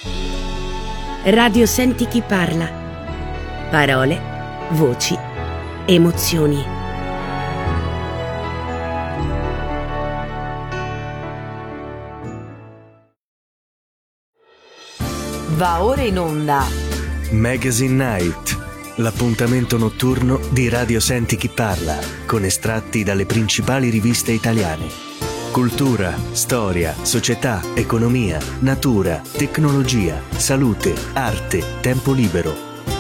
Radio Senti chi parla. Parole, voci, emozioni. Va ora in onda Magazine Night, l'appuntamento notturno di Radio Senti chi parla, con estratti dalle principali riviste italiane. Cultura, storia, società, economia, natura, tecnologia, salute, arte, tempo libero.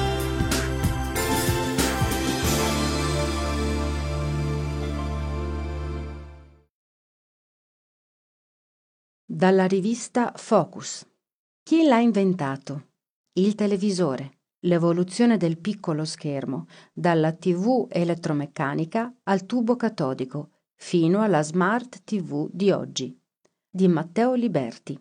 Dalla rivista Focus. Chi l'ha inventato? Il televisore. L'evoluzione del piccolo schermo, dalla TV elettromeccanica al tubo catodico, fino alla Smart TV di oggi, di Matteo Liberti.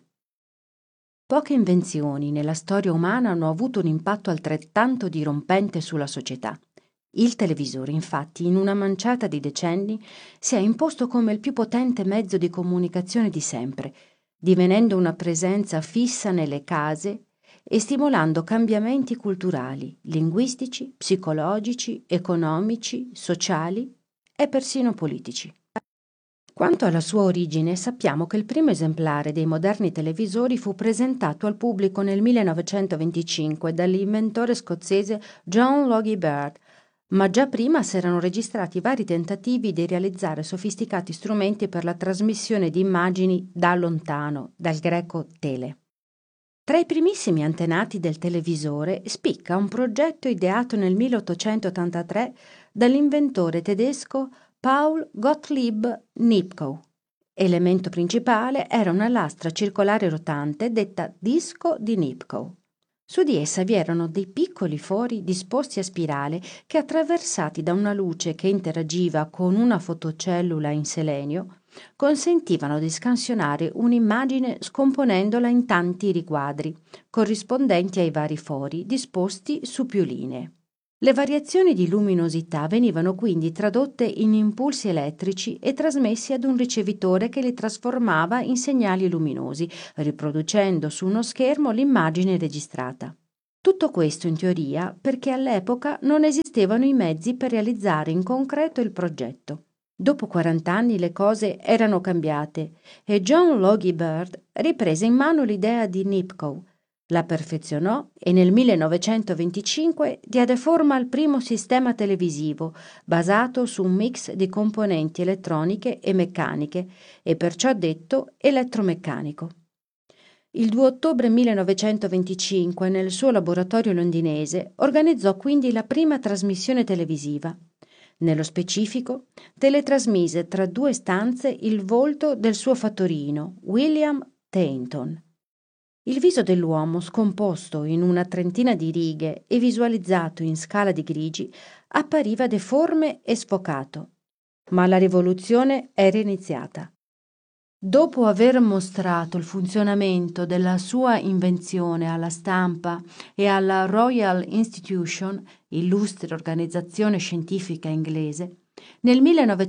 Poche invenzioni nella storia umana hanno avuto un impatto altrettanto dirompente sulla società. Il televisore, infatti, in una manciata di decenni, si è imposto come il più potente mezzo di comunicazione di sempre, divenendo una presenza fissa nelle case e stimolando cambiamenti culturali, linguistici, psicologici, economici, sociali e persino politici. Quanto alla sua origine, sappiamo che il primo esemplare dei moderni televisori fu presentato al pubblico nel 1925 dall'inventore scozzese John Logie Baird, ma già prima si erano registrati vari tentativi di realizzare sofisticati strumenti per la trasmissione di immagini da lontano, dal greco tele. Tra i primissimi antenati del televisore spicca un progetto ideato nel 1883 dall'inventore tedesco Paul Gottlieb Nipkow. Elemento principale era una lastra circolare rotante detta disco di Nipkow. Su di essa vi erano dei piccoli fori disposti a spirale che, attraversati da una luce che interagiva con una fotocellula in selenio, consentivano di scansionare un'immagine scomponendola in tanti riquadri, corrispondenti ai vari fori disposti su più linee. Le variazioni di luminosità venivano quindi tradotte in impulsi elettrici e trasmessi ad un ricevitore che li trasformava in segnali luminosi, riproducendo su uno schermo l'immagine registrata. Tutto questo in teoria perché all'epoca non esistevano i mezzi per realizzare in concreto il progetto. Dopo 40 anni le cose erano cambiate e John Logie Baird riprese in mano l'idea di Nipkow, la perfezionò e nel 1925 diede forma al primo sistema televisivo basato su un mix di componenti elettroniche e meccaniche e perciò detto elettromeccanico. Il 2 ottobre 1925 nel suo laboratorio londinese organizzò quindi la prima trasmissione televisiva. Nello specifico, teletrasmise tra due stanze il volto del suo fattorino, William Tainton. Il viso dell'uomo, scomposto in una trentina di righe e visualizzato in scala di grigi, appariva deforme e sfocato. Ma la rivoluzione era iniziata. Dopo aver mostrato il funzionamento della sua invenzione alla stampa e alla Royal Institution, illustre organizzazione scientifica inglese, nel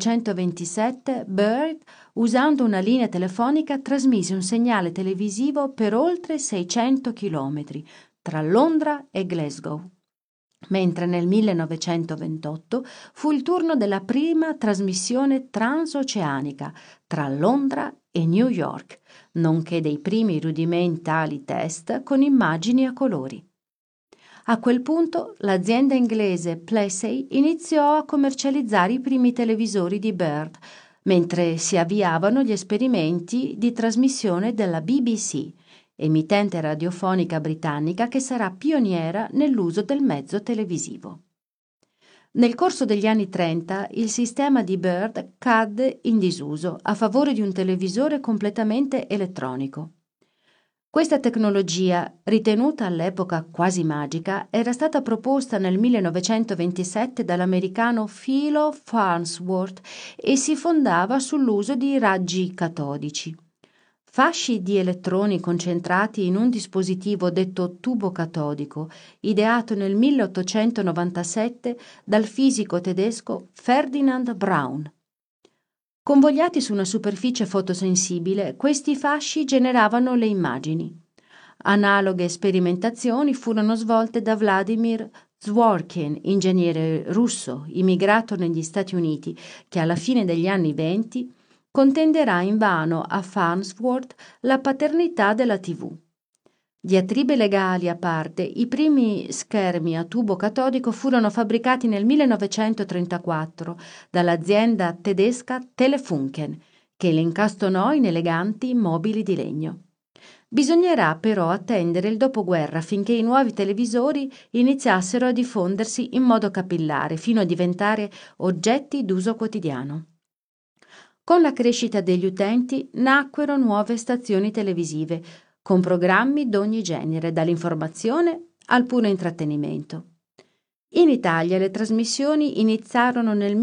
1927 Baird, usando una linea telefonica, trasmise un segnale televisivo per oltre 600 chilometri tra Londra e Glasgow, mentre nel 1928 fu il turno della prima trasmissione transoceanica tra Londra e New York, nonché dei primi rudimentali test con immagini a colori. A quel punto l'azienda inglese Plessey iniziò a commercializzare i primi televisori di Baird, mentre si avviavano gli esperimenti di trasmissione della BBC, emittente radiofonica britannica che sarà pioniera nell'uso del mezzo televisivo. Nel corso degli anni 30 il sistema di Baird cadde in disuso a favore di un televisore completamente elettronico. Questa tecnologia, ritenuta all'epoca quasi magica, era stata proposta nel 1927 dall'americano Philo Farnsworth e si fondava sull'uso di raggi catodici. Fasci di elettroni concentrati in un dispositivo detto tubo catodico, ideato nel 1897 dal fisico tedesco Ferdinand Braun. Convogliati su una superficie fotosensibile, questi fasci generavano le immagini. Analoghe sperimentazioni furono svolte da Vladimir Zworykin, ingegnere russo immigrato negli Stati Uniti, che alla fine degli anni '20 contenderà invano a Farnsworth la paternità della TV. Diatribe legali a parte, i primi schermi a tubo catodico furono fabbricati nel 1934 dall'azienda tedesca Telefunken, che li incastonò in eleganti mobili di legno. Bisognerà però attendere il dopoguerra finché i nuovi televisori iniziassero a diffondersi in modo capillare, fino a diventare oggetti d'uso quotidiano. Con la crescita degli utenti nacquero nuove stazioni televisive, con programmi d'ogni genere, dall'informazione al puro intrattenimento. In Italia le trasmissioni iniziarono nel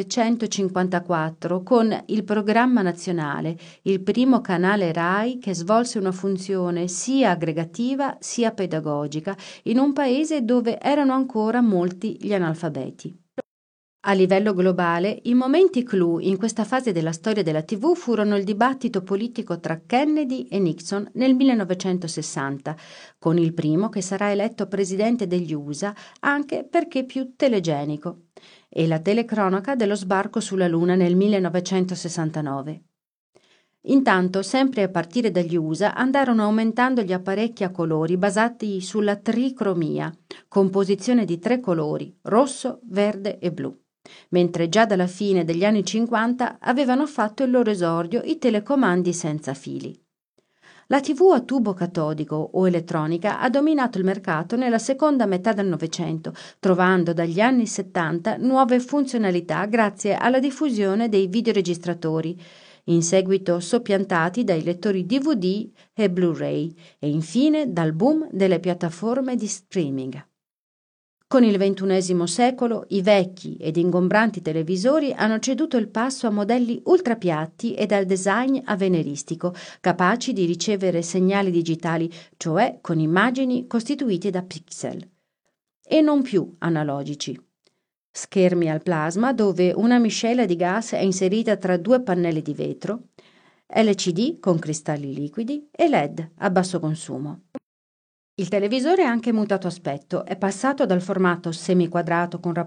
1954 con il Programma Nazionale, il primo canale RAI che svolse una funzione sia aggregativa sia pedagogica in un paese dove erano ancora molti gli analfabeti. A livello globale, i momenti clou in questa fase della storia della TV furono il dibattito politico tra Kennedy e Nixon nel 1960, con il primo che sarà eletto presidente degli USA anche perché più telegenico, e la telecronaca dello sbarco sulla Luna nel 1969. Intanto, sempre a partire dagli USA, andarono aumentando gli apparecchi a colori basati sulla tricromia, composizione di 3 colori, rosso, verde e blu. Mentre già dalla fine degli anni 50 avevano fatto il loro esordio i telecomandi senza fili. La TV a tubo catodico o elettronica ha dominato il mercato nella seconda metà del Novecento, trovando dagli anni 70 nuove funzionalità grazie alla diffusione dei videoregistratori, in seguito soppiantati dai lettori DVD e Blu-ray, e infine dal boom delle piattaforme di streaming. Con il XXI secolo i vecchi ed ingombranti televisori hanno ceduto il passo a modelli ultrapiatti e dal design avveniristico, capaci di ricevere segnali digitali, cioè con immagini costituite da pixel, e non più analogici. Schermi al plasma dove una miscela di gas è inserita tra 2 pannelli di vetro, LCD con cristalli liquidi e LED a basso consumo. Il televisore ha anche mutato aspetto, è passato dal formato semiquadrato con